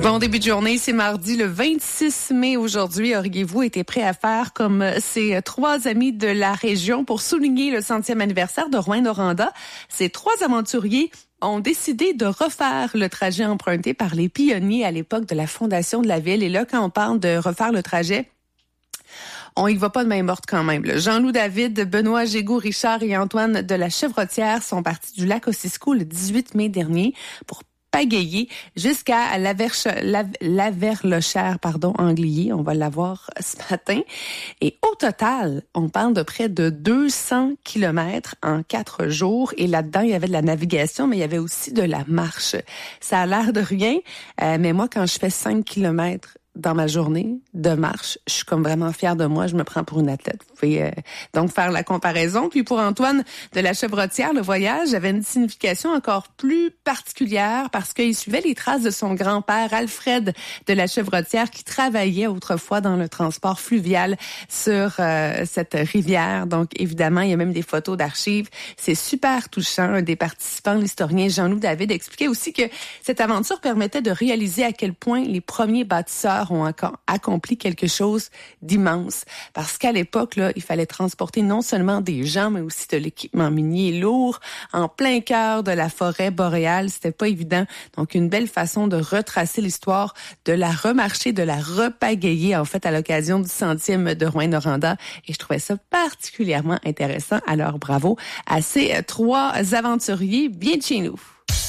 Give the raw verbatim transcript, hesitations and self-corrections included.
Bon début de journée, c'est mardi le vingt-six mai aujourd'hui. Auriez-vous été prêt à faire comme ces trois amis de la région pour souligner le centième anniversaire de Rouyn-Noranda? Ces trois aventuriers ont décidé de refaire le trajet emprunté par les pionniers à l'époque de la fondation de la ville. Et là, quand on parle de refaire le trajet, on y va pas de main morte quand même. Là. Jean-Loup David, Benoît Gégou, Richard et Antoine de la Chevrotière sont partis du lac Ossisco le dix-huit mai dernier pour pagayer jusqu'à Laverlochère, pardon, Anglier. On va l'avoir ce matin. Et au total, on parle de près de deux cents kilomètres en quatre jours. Et là-dedans, il y avait de la navigation, mais il y avait aussi de la marche. Ça a l'air de rien, euh, mais moi, quand je fais cinq kilomètres dans ma journée de marche, je suis comme vraiment fière de moi. Je me prends pour une athlète. Vous pouvez euh, donc faire la comparaison. Puis pour Antoine de la Chevrotière, le voyage avait une signification encore plus particulière parce qu'il suivait les traces de son grand-père, Alfred de la Chevrotière, qui travaillait autrefois dans le transport fluvial sur euh, cette rivière. Donc évidemment, il y a même des photos d'archives. C'est super touchant. Un des participants, l'historien Jean-Loup David, expliquait aussi que cette aventure permettait de réaliser à quel point les premiers bâtisseurs ont accompli quelque chose d'immense. Parce qu'à l'époque, là, il fallait transporter non seulement des gens, mais aussi de l'équipement minier lourd en plein cœur de la forêt boréale. C'était pas évident. Donc, une belle façon de retracer l'histoire, de la remarcher, de la repagayer, en fait, à l'occasion du centième de Rouyn-Noranda. Et je trouvais ça particulièrement intéressant. Alors, bravo à ces trois aventuriers bien de chez nous.